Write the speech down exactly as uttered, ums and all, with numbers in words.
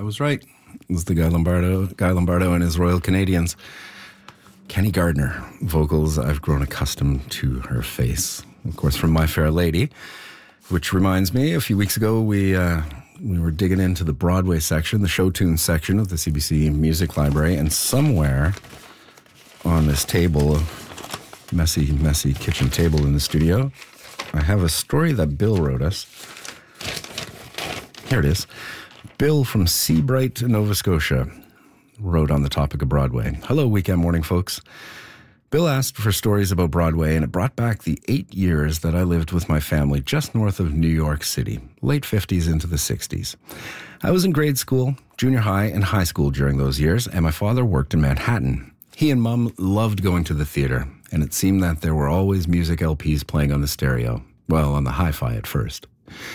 was right. It was the Guy Lombardo, Guy Lombardo and his Royal Canadians. Kenny Gardner, vocals, I've grown accustomed to her face. Of course, from My Fair Lady, which reminds me, a few weeks ago, we uh, we were digging into the Broadway section, the show tunes section of the C B C Music Library, and somewhere on this table, messy, messy kitchen table in the studio, I have a story that Bill wrote us. Here it is. Bill from Seabright, Nova Scotia, wrote on the topic of Broadway. Hello, Weekend Morning, folks. Bill asked for stories about Broadway, and it brought back the eight years that I lived with my family just north of New York City, late fifties into the sixties. I was in grade school, junior high, and high school during those years, and my father worked in Manhattan. He and Mom loved going to the theater, and it seemed that there were always music L Ps playing on the stereo. Well, on the hi-fi at first.